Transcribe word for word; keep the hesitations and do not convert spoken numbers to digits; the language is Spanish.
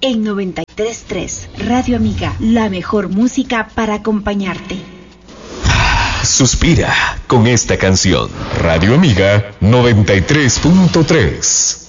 en noventa y tres punto tres. Radio Amiga, la mejor música para acompañarte. Suspira con esta canción. Radio Amiga noventa y tres punto tres.